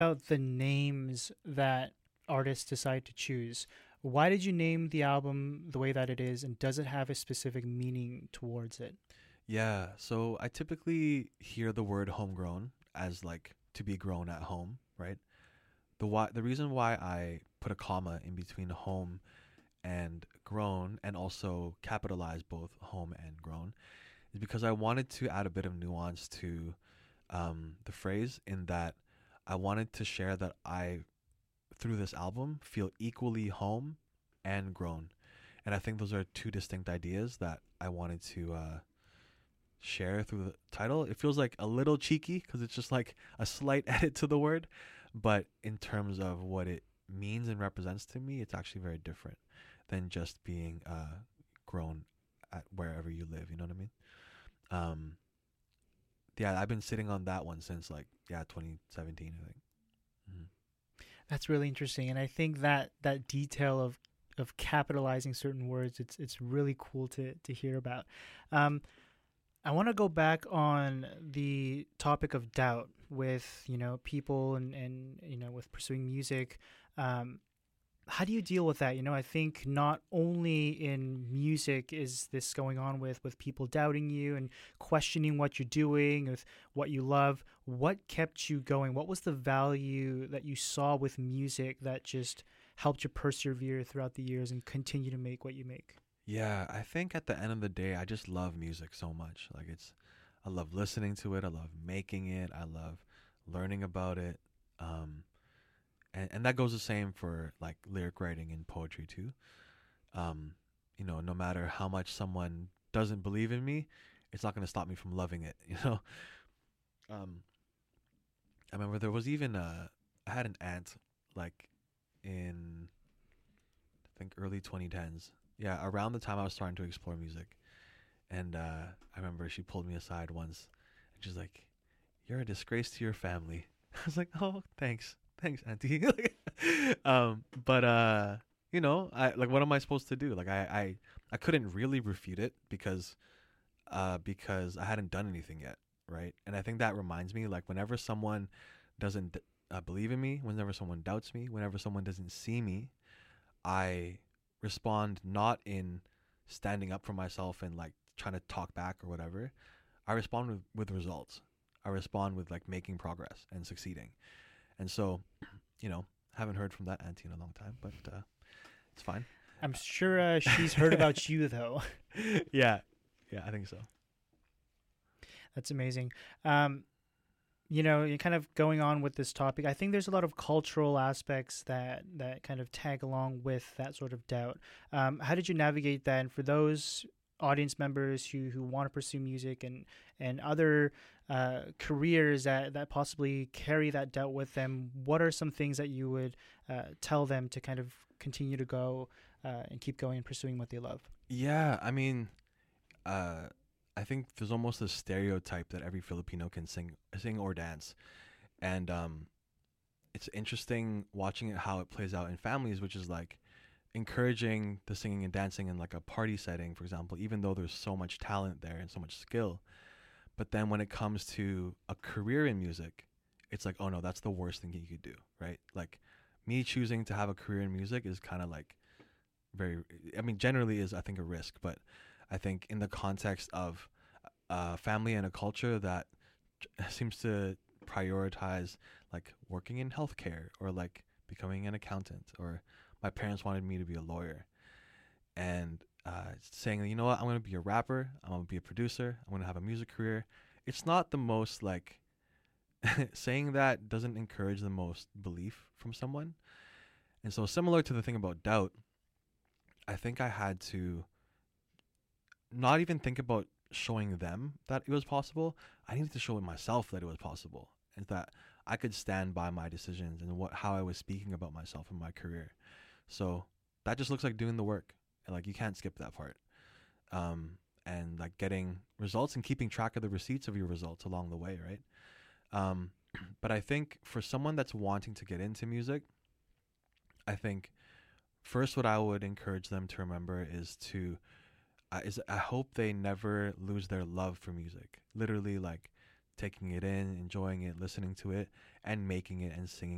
About the names that artists decide to choose. Why did you name the album the way that it is, and does it have a specific meaning towards it? Yeah, so I typically hear the word homegrown as like to be grown at home, right? The reason why I put a comma in between home and grown and also capitalize both home and grown is because I wanted to add a bit of nuance to the phrase in that I wanted to share that I, through this album, feel equally home and grown. And I think those are two distinct ideas that I wanted to share through the title. It feels like a little cheeky because it's just like a slight edit to the word, but in terms of what it means and represents to me, it's actually very different than just being grown at wherever you live. You know what I mean? Um, yeah, I've been sitting on that one since like 2017, I think. Mhm. That's really interesting, and I think that that detail of capitalizing certain words, it's really cool to hear about. Um, I want to go back on the topic of doubt with people and with pursuing music. Um, how do you deal with that? I think not only in music is this going on with people doubting you and questioning what you're doing, with what you love. What kept you going? What was the value that you saw with music that just helped you persevere throughout the years and continue to make what you make? Yeah, I think at the end of the day, I just love music so much. I love listening to it. I love making it. I love learning about it. Um, and that goes the same for like lyric writing and poetry too. No matter how much someone doesn't believe in me, it's not going to stop me from loving it. Um, I remember there was even I had an aunt like in I think early 2010s. Yeah, around the time I was starting to explore music, and I remember she pulled me aside once, and she's like, "You're a disgrace to your family." I was like, "Oh, thanks, auntie." But I like, what am I supposed to do? Like, I couldn't really refute it because I hadn't done anything yet, right? And I think that reminds me, like, whenever someone doesn't believe in me, whenever someone doubts me, whenever someone doesn't see me, I respond not in standing up for myself and like trying to talk back or whatever. I respond with results. I respond with like making progress and succeeding. And so, haven't heard from that auntie in a long time, but it's fine. I'm sure she's heard about you though. Yeah, yeah, I think so. That's amazing. You're kind of going on with this topic. I think there's a lot of cultural aspects that kind of tag along with that sort of doubt. How did you navigate that? And for those audience members who want to pursue music and other careers that possibly carry that doubt with them, what are some things that you would tell them to kind of continue to go and keep going and pursuing what they love? Yeah, I mean, uh, I think there's almost a stereotype that every Filipino can sing or dance, and it's interesting watching it how it plays out in families, which is like encouraging the singing and dancing in like a party setting, for example, even though there's so much talent there and so much skill. But then when it comes to a career in music, it's like, oh no, that's the worst thing you could do, right? Like me choosing to have a career in music is kind of like very, I mean, generally is I think a risk, but I think in the context of a family and a culture that seems to prioritize like working in healthcare or like becoming an accountant, or my parents wanted me to be a lawyer, and saying, you know what, I'm going to be a rapper, I'm going to be a producer, I'm going to have a music career. It's not the most like saying that doesn't encourage the most belief from someone. And so similar to the thing about doubt, I think I had to not even think about showing them that it was possible. I needed to show myself that it was possible and that I could stand by my decisions and how I was speaking about myself and my career. So that just looks like doing the work. And like you can't skip that part. And like getting results and keeping track of the receipts of your results along the way, right? Um, but I think for someone that's wanting to get into music, I think first what I would encourage them to remember is I hope they never lose their love for music. Literally like taking it in, enjoying it, listening to it, and making it and singing